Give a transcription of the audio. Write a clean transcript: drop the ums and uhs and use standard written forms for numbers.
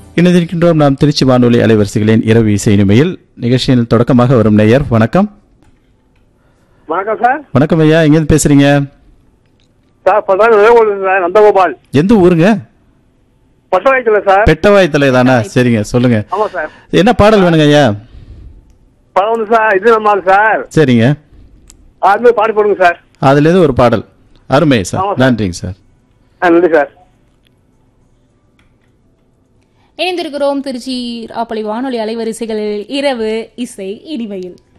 இணைந்திருக்கின்றோம் நாம் திருச்சி வானொலி அலைவரிசைகளின் இரவு இசை இனிமையில். நிகழ்ச்சியில் தொடக்கமாக வரும் நேயர். வணக்கம். வணக்கம் சார். வணக்கம் ஐயா, எங்கேருந்து பேசுறீங்க? Sir sir Nandagopal. எந்த ஊருங்க? பட்டவாய்த்தலை சார். பெட்டவாய்த்தலை தானா? சரிங்க, சொல்லுங்க. ஆமா சார். என்ன பாடல் வேணுங்க ஐயா? படம் வந்து சார் இது நம்ம சார். சரிங்க, அது பாட்டு போடுங்க சார். அதுல இருந்து ஒரு பாடல். அருமை சார், ஆமா சார். நன்றிங்க சார். நன்றி சார். இணைந்திருக்கிறோம் திருச்சி ராப்பளி வானொலி அலைவரிசைகளில் இரவு இசை இனிமையில்.